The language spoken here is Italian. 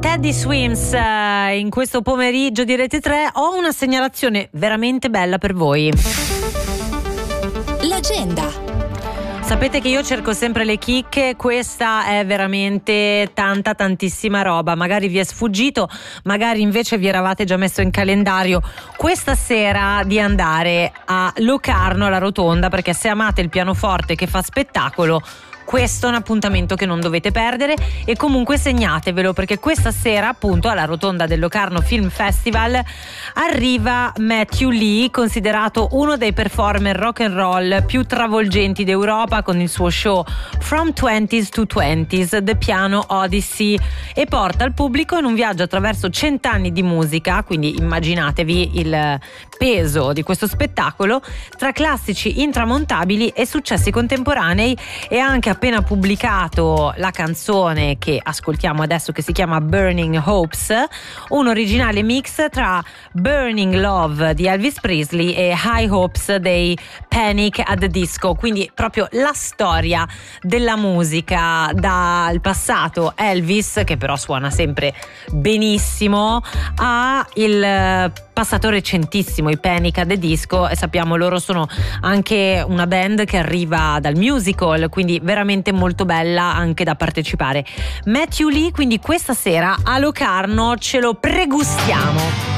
Teddy Swims in questo pomeriggio di Rete 3 ho una segnalazione veramente bella per voi. L'agenda. Sapete che io cerco sempre le chicche, questa è veramente tantissima roba, magari vi è sfuggito, magari invece vi eravate già messo in calendario questa sera di andare a Locarno alla Rotonda, perché se amate il pianoforte che fa spettacolo, questo è un appuntamento che non dovete perdere e comunque segnatevelo, perché questa sera appunto alla Rotonda del Locarno Film Festival arriva Matthew Lee, considerato uno dei performer rock and roll più travolgenti d'Europa con il suo show From 20s to 20s, The Piano Odyssey, e porta il pubblico in un viaggio attraverso 100 anni di musica, quindi immaginatevi il peso di questo spettacolo, tra classici intramontabili e successi contemporanei, e anche appena pubblicato la canzone che ascoltiamo adesso, che si chiama Burning Hopes, un originale mix tra Burning Love di Elvis Presley e High Hopes dei Panic at the Disco, quindi proprio la storia della musica dal passato Elvis, che però suona sempre benissimo, a il passato recentissimo i Panic at the Disco, e sappiamo loro sono anche una band che arriva dal musical, quindi veramente molto bella anche da partecipare. Matthew Lee quindi questa sera a Locarno, ce lo pregustiamo.